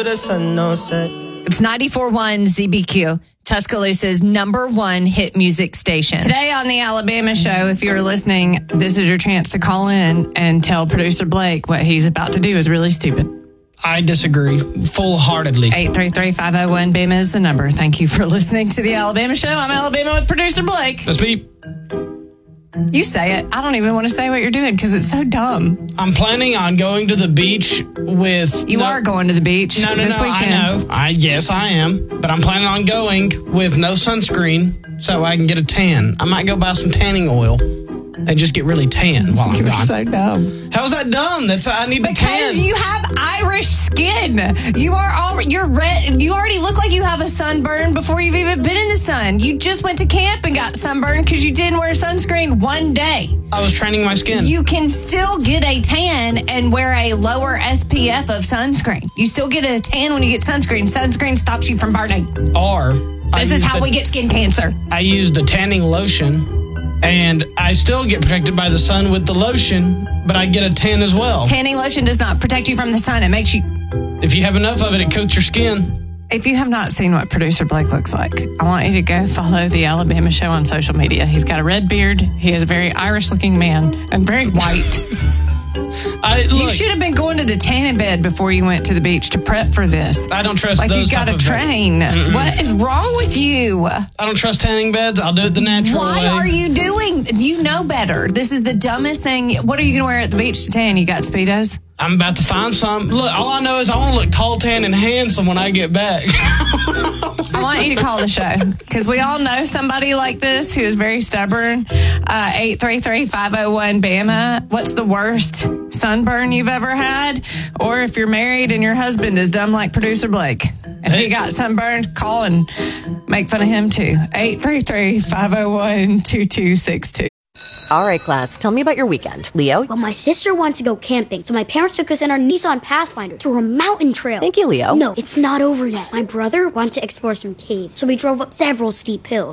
to the sun, no set. It's 94.1 ZBQ, Tuscaloosa's #1 hit music station. Today on the Alabama Show, if you're listening, this is your chance to call in and tell producer Blake what he's about to do is really stupid. I disagree full-heartedly. 833-501-BAMA is the number. Thank you for listening to the Alabama Show. I'm Alabama with producer Blake. That's me. You say it. I don't even want to say what you're doing because it's so dumb. I'm planning on going to the beach with... You are going to the beach this weekend. I know. Yes, I am. But I'm planning on going with no sunscreen so I can get a tan. I might go buy some tanning oil and just get really tan while I'm You're gone. so dumb. How's that dumb? I need to tan. Because you have Irish skin. You're red. You already look like you have a sunburn before you've even been in the sun. You just went to camp and got sunburned because you didn't wear sunscreen one day. I was training my skin. You can still get a tan and wear a lower SPF of sunscreen. You still get a tan when you get sunscreen. Sunscreen stops you from burning. This is how we get skin cancer. I use the tanning lotion. And I still get protected by the sun with the lotion, but I get a tan as well. Tanning lotion does not protect you from the sun. It makes you... If you have enough of it, it coats your skin. If you have not seen what producer Blake looks like, I want you to go follow the Alabama Show on social media. He's got a red beard. He is a very Irish-looking man and very white. You should have been going to the tanning bed before you went to the beach to prep for this. I don't trust those Like you got to train. What is wrong with you? I don't trust tanning beds. I'll do it the natural way. Why are you doing? You know better. This is the dumbest thing. What are you going to wear at the beach to tan? You got Speedos? I'm about to find some. Look, all I know is I want to look tall, tan, and handsome when I get back. I want you to call the show because we all know somebody like this who is very stubborn. 833-501-BAMA. What's the worst sunburn you've ever had? Or if you're married and your husband is dumb like producer Blake and he got sunburned, call and make fun of him too. 833-501-2262. All right, class, tell me about your weekend. Leo? Well, my sister wanted to go camping, so my parents took us in our Nissan Pathfinder to a mountain trail. Thank you, Leo. No, it's not over yet. My brother wanted to explore some caves, so we drove up several steep hills.